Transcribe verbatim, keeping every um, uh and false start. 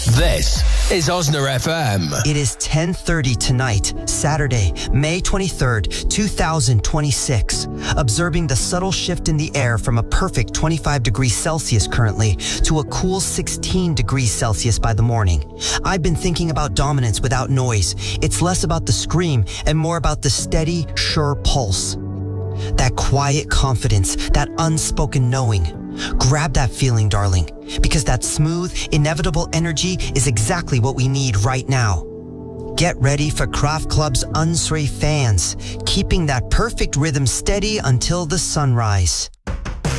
This is Osner F M. It is ten thirty tonight, Saturday, May twenty-third, two thousand twenty-six. Observing the subtle shift in the air from a perfect twenty-five degrees Celsius currently to a cool sixteen degrees Celsius by the morning. I've been thinking about dominance without noise. It's less about the scream and more about the steady, sure pulse. That quiet confidence, that unspoken knowing. Grab that feeling, darling, because that smooth, inevitable energy is exactly what we need right now. Get ready for Craft Club's Unsray fans, keeping that perfect rhythm steady until the sunrise.